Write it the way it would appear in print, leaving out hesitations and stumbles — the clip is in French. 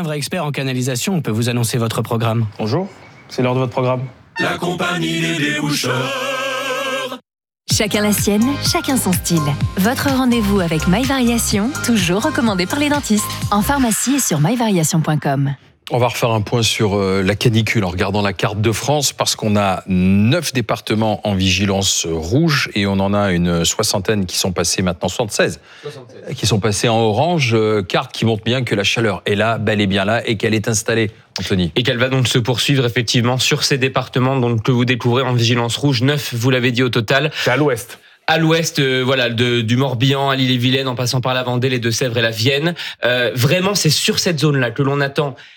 vrai expert en canalisation peut vous annoncer votre programme. Bonjour, c'est l'heure de votre programme. La compagnie des déboucheurs. Chacun la sienne, chacun son style. Votre rendez-vous avec MyVariation, toujours recommandé par les dentistes. En pharmacie et sur myvariation.com. On va refaire un point sur la canicule en regardant la carte de France parce qu'on a 9 départements en vigilance rouge et on en a une soixantaine qui sont passés maintenant, 76, qui sont passés en orange, carte qui montre bien que la chaleur est là, bel et bien là et qu'elle est installée. Anthony. Et qu'elle va donc se poursuivre effectivement sur ces départements donc, que vous découvrez en vigilance rouge, 9, vous l'avez dit au total. C'est à l'ouest. À l'ouest, du Morbihan à l'Ille-et-Vilaine, en passant par la Vendée, les Deux-Sèvres et la Vienne. Vraiment, c'est sur cette zone-là que l'on attend